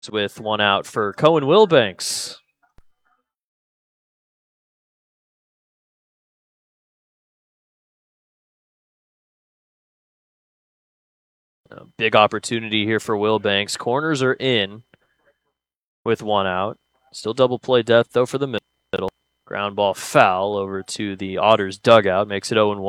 with one out for Cohen Wilbanks. A big opportunity here for Wilbanks. Corners are in with one out. Still double play death, though, for the middle. Ground ball foul over to the Otters dugout. Makes it 0-1.